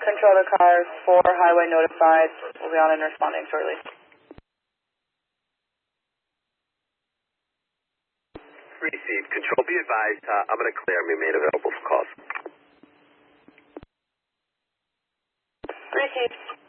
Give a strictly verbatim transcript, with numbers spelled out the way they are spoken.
Control the car, four highway notified. We'll be on and responding shortly. Received. Control, be advised, uh, I'm going to clear me made available for calls. Received.